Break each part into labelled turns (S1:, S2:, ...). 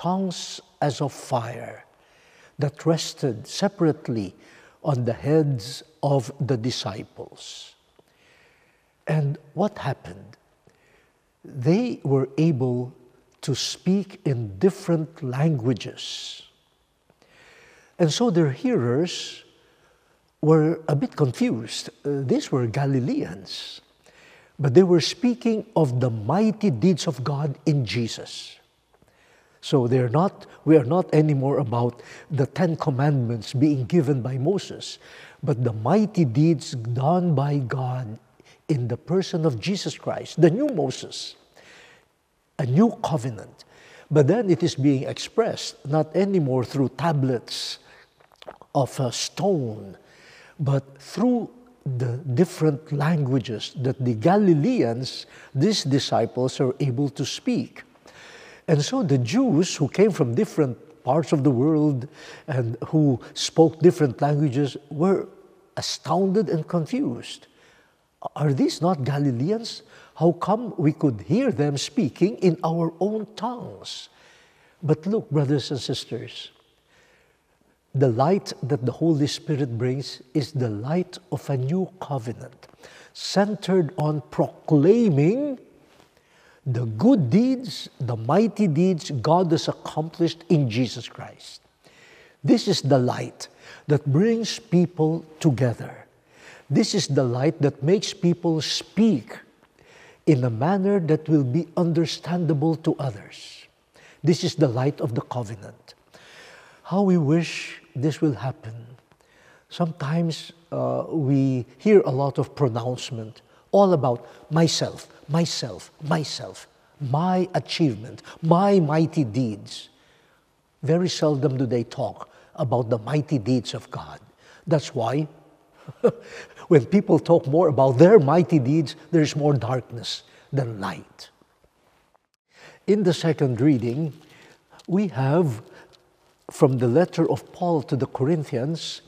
S1: tongues as of fire that rested separately on the heads of the disciples. And what happened? They were able to speak in different languages. And so their hearers were a bit confused. These were Galileans, but they were speaking of the mighty deeds of God in Jesus. So we are not anymore about the 10 Commandments being given by Moses, but the mighty deeds done by God in the person of Jesus Christ, the new Moses, a new covenant. But then it is being expressed not anymore through tablets of a stone, but through the different languages that the Galileans, these disciples, are able to speak. And so the Jews who came from different parts of the world and who spoke different languages were astounded and confused. Are these not Galileans? How come we could hear them speaking in our own tongues? But look, brothers and sisters, the light that the Holy Spirit brings is the light of a new covenant, centered on proclaiming the good deeds, the mighty deeds God has accomplished in Jesus Christ. This is the light that brings people together. This is the light that makes people speak in a manner that will be understandable to others. This is the light of the covenant. How we wish this will happen. Sometimes we hear a lot of pronouncement all about myself, myself, myself, my achievement, my mighty deeds. Very seldom do they talk about the mighty deeds of God. That's why when people talk more about their mighty deeds, there is more darkness than light. In the second reading, we have from the letter of Paul to the Corinthians,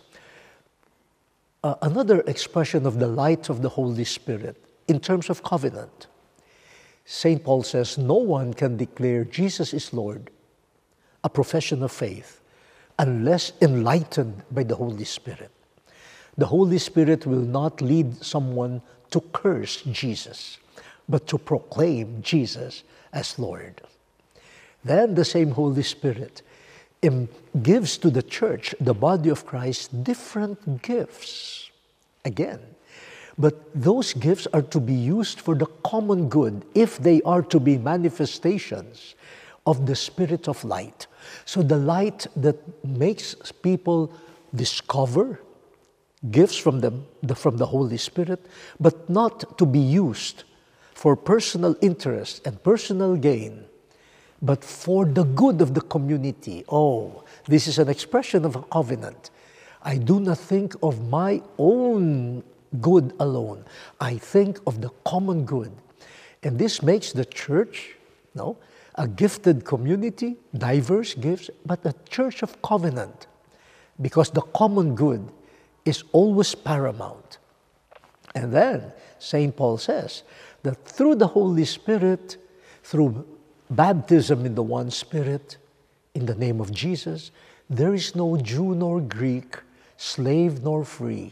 S1: another expression of the light of the Holy Spirit in terms of covenant. St. Paul says, no one can declare Jesus is Lord, a profession of faith, unless enlightened by the Holy Spirit. The Holy Spirit will not lead someone to curse Jesus, but to proclaim Jesus as Lord. Then the same Holy Spirit gives to the church, the body of Christ, different gifts. Again, but those gifts are to be used for the common good if they are to be manifestations of the Spirit of light. So the light that makes people discover gifts from the Holy Spirit, but not to be used for personal interest and personal gain, but for the good of the community. Oh, this is an expression of a covenant. I do not think of my own good alone. I think of the common good. And this makes the church, a gifted community, diverse gifts, but a church of covenant, because the common good is always paramount. And then St. Paul says that through the Holy Spirit, through baptism in the one Spirit, in the name of Jesus, there is no Jew nor Greek, slave nor free.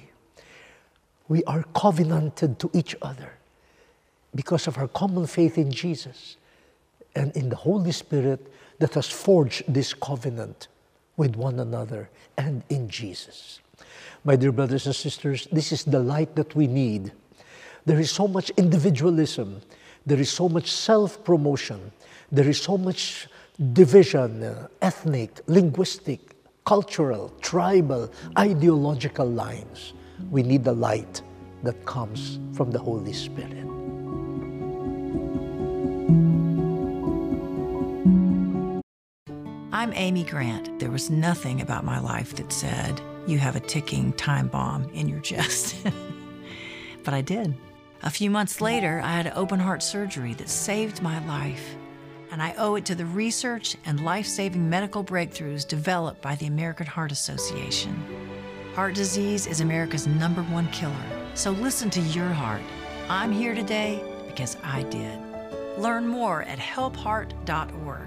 S1: We are covenanted to each other because of our common faith in Jesus and in the Holy Spirit that has forged this covenant with one another and in Jesus. My dear brothers and sisters, this is the light that we need. There is so much individualism. There is so much self-promotion. There is so much division, ethnic, linguistic, cultural, tribal, ideological lines. We need the light that comes from the Holy Spirit.
S2: I'm Amy Grant. There was nothing about my life that said, you have a ticking time bomb in your chest. But I did. A few months later, I had open heart surgery that saved my life. And I owe it to the research and life-saving medical breakthroughs developed by the American Heart Association. Heart disease is America's #1 killer. So listen to your heart. I'm here today because I did. Learn more at helpheart.org.